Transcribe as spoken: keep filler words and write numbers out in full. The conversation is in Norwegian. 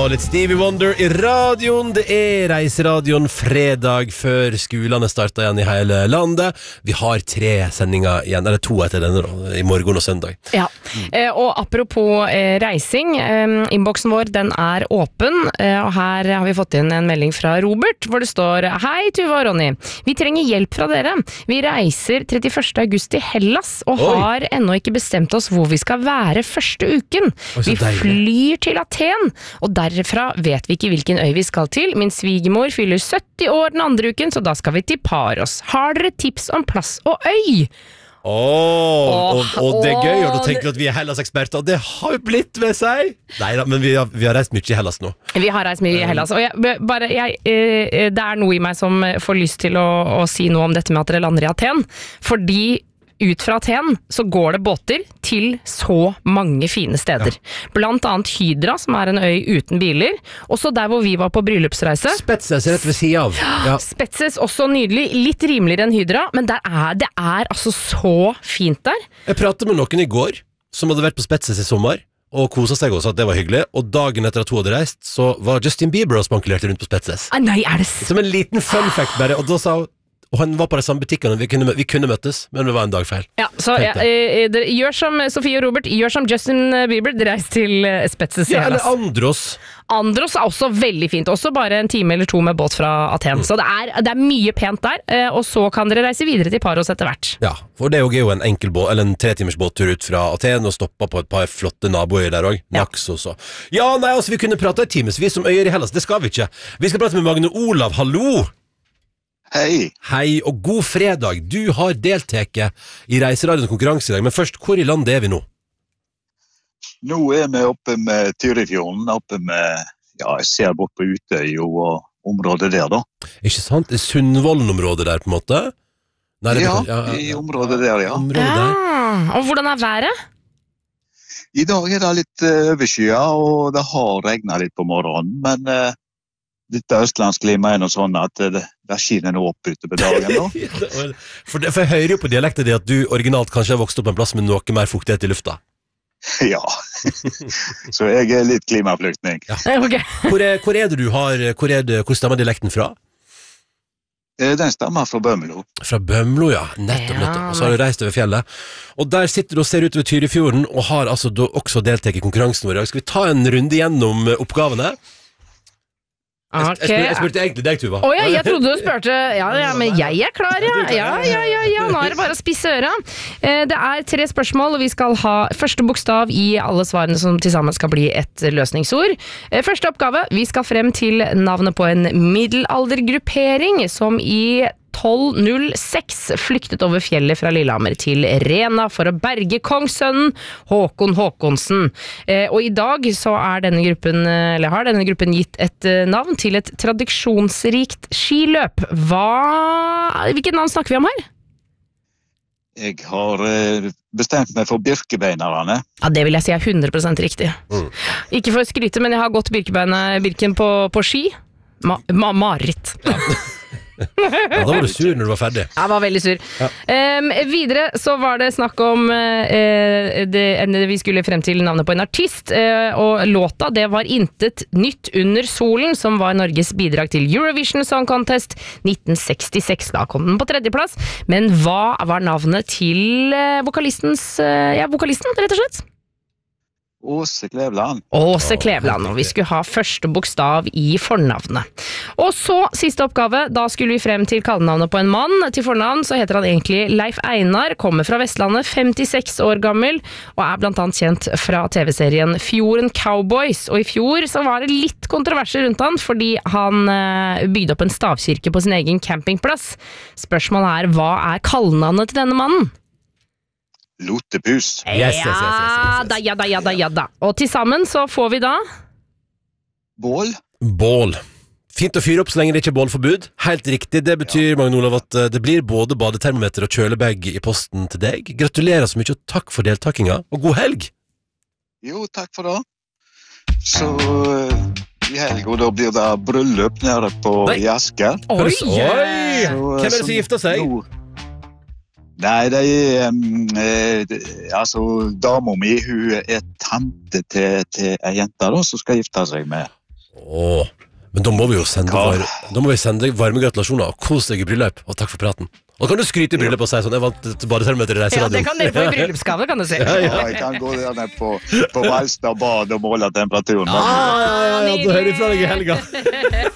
Og litt Stevie Wonder i radioen. Det er Reiseradioen fredag før skolene starter igjen i hele landet. Vi har tre sendinger igjen, eller to etter denne da, i morgen og søndag. Ja, mm. eh, og apropos eh, reising, eh, innboksen vår den er åpen, eh, og her har vi fått inn en melding fra Robert, hvor det står: Hei Tuva og Ronny, vi trenger hjelp fra dere. Vi reiser trettiførste august til Hellas, og Oi. har ennå ikke bestemt oss hvor vi skal være første uken. Oi, vi flyr til Aten, og derfra vet vi ikke hvilken øy vi skal til. Min svigermor fyller sytti år den andre uken, så da skal vi til Paros. Har dere tips om plass og øy? Åh, oh, og, og det er gøy, og du tenker at vi er Hellas-eksperter, og det har jo blitt ved seg. Neida, men vi har, vi har reist mye i Hellas nå. Vi har reist mye i Hellas, og jeg, bare, jeg, det er noe i meg som får lyst til å, å si noe om dette med at dere lander i Aten, fordi ut fra Aten så går det båter til så mange fine steder. Ja. Blant annet Hydra, som er en øy uten biler. Også der hvor vi var på bryllupsreise. Spetses rett ved siden av. Ja. Spetses, også nydelig. Litt rimeligere enn Hydra, men der er, det er altså så fint der. Jeg pratet med noen i går, som hadde vært på Spetses i sommer, og koset seg også, at det var hyggelig. Og dagen etter at hun hadde reist, så var Justin Bieber og spankulerte rundt på Spetses. Ah, nei, er det s- Som en liten fun fact bare, og da sa hun, og han var på de samme butikkene, vi kunne, vi kunne møttes, men det var en dag feil. Ja, så ja, eh, dere, gjør som Sofie og Robert, gjør som Justin Bieber, dere reiser til eh, Spetses i Ja, eller Hellas. Andros. Andros er også veldig fint, også bare en time eller to med båt fra Aten, mm. så det er, det er mye pent der, eh, og så kan dere reise videre til Paros etter hvert. Ja, for det er jo en enkel båt, eller en tre timers båttur ut fra Aten, og stoppa på et par flotte naboer der også, ja. Max også. Ja, nei, altså vi kunne prate i times, vi som øyer i Hellas, det skal vi ikke. Vi skal prate med Magne Olav, hallo! Hei. Hei, og god fredag. Du har deltatt i Reiseradions konkurranse i dag, men først, hvor i landet er vi nå? Nå er vi oppe med Tyrifjorden, oppe med, ja, jeg ser bort på Utøy og området der da. Ikke sant? Sundvolden-området der på en måte? Nei, ja, ja, ja, i området der, ja. Området der. Ja, og hvordan er været? I dag er det litt uh, overskya, og det har regnet litt på morgenen, men uh, dette østlandsklimaet er noe sånn at det, det skinner noe opp ute på dagen da. for, det, for jeg hører jo på dialektet det at du originalt kanskje har vokst opp på en plass med noe mer fuktighet i lufta. Ja, så jeg er litt klimaflyktning. Ja. Okay. hvor, er, hvor er det du har, hvor, er det, hvor stammer dialekten fra? Den stammer fra Bømlo. Fra Bømlo, ja. Nettopp, nettopp. Og så har du reist over fjellet. Og der sitter du og ser ut ved Tyrifjorden, og har altså også deltatt i konkurransen vår. Skal vi ta en runde gjennom oppgavene? Okay. Jeg, spurte, jeg spurte egentlig deg, Tuva. Åja, oh, jeg trodde du spurte. Ja, ja, men jeg er klar, ja. Ja, ja, ja, ja. Nå er det bare å spisse øra. Det er tre spørsmål, og vi skal ha første bokstav i alle svarene som til sammen skal bli et løsningsord. Første oppgave, vi skal frem til navnet på en middelaldergruppering som i tolv null seks flyktet over fjellet fra Lillehammer til Rena for å berge kongssønnen Håkon Håkonsen. Eh, og i dag så er denne gruppen, eller har denne gruppen gitt et navn til et tradisjonsrikt skiløp. Hva, hvilket navn snakker vi om her? Jeg har eh, bestemt meg for Birkebeinerne. Ja, det vil jeg si er hundre prosent riktig. Mm. Ikke for å skryte, men jeg har gått Birken på, på ski. Ma, ma, Marit. Ja. Ja, da var du sur når du var ferdig. Jeg var veldig sur. Ja. Um, videre så var det snakk om uh, det, vi skulle frem til navnet på en artist, uh, og låta det var Intet nytt under solen, som var Norges bidrag til Eurovision Song Contest nitten sekstiseks. Da kom den på tredjeplass. Men hva var navnet til uh, vokalistens, uh, ja, vokalisten, rett og slett? Åse Klevland. Åse Klevland, og vi skulle ha første bokstav i fornavnet. Og så, siste oppgave, da skulle vi frem til kallenavnet på en mann. Til fornavn så heter han egentlig Leif Einar, kommer fra Vestlandet, femtiseks år gammel, og er blant annet kjent fra T V-serien Fjorden Cowboys. Og i fjor så var det litt kontroverser rundt han, fordi han eh, bygde opp en stavkirke på sin egen campingplass. Spørsmålet er, hva er kallenavnet til denne mannen? Lotepus. Yes, yes, yes, yes, yes, yes. Da, ja da, ja da, ja da. Og til sammen så får vi da Bål. Bål. Fint å fyre opp så lenge det ikke er bålforbud. Helt riktig, det betyr, Magne Olav, at det blir både badetermometer og kjølebag i posten til deg. Gratulerer så mye, og takk for deltakinga, og god helg! Jo, takk for det. Så i helg, og da blir det bryllup nede på i Asker. Oi! Oi! Hvem er det som gifter seg? Nå, nei, det er um, eh, altså, dama mi, hun er tante til, til en jente da, som skal gifte seg med Åh, men da må vi jo sende, var, da må vi sende varme gratulasjoner og kos deg i bryllup, og takk for praten. Og da kan du skryte i bryllup og si sånn, jeg vant badetermometer i reiseradioen. Ja, det kan dere få i bryllupsgave, kan du si. Ja, ja, jeg kan gå der ned på, på Valstad bad og måle temperaturen. Ah, ja, ja, ja, da hører jeg fra deg i helga.